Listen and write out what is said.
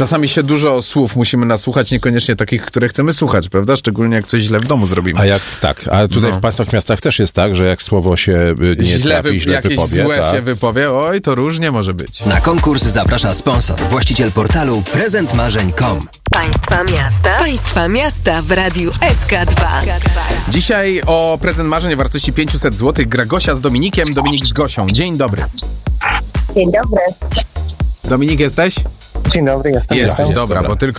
Czasami się dużo słów musimy nasłuchać, niekoniecznie takich, które chcemy słuchać, prawda? Szczególnie jak coś źle w domu zrobimy. A tutaj w państwach, miastach też jest tak, że jak słowo się nie trafi, źle jakieś wypowie. Złe się wypowie, oj, to różnie może być. Na konkurs zaprasza sponsor, właściciel portalu prezentmarzeń.com. Państwa miasta w Radiu SK2. Dzisiaj o prezent marzeń o wartości 500 zł gra Gosia z Dominikiem, Dominik z Gosią. Dzień dobry. Dzień dobry. Dominik, jesteś? Dzień dobry, jestem. Jesteś, dobra, bo tylko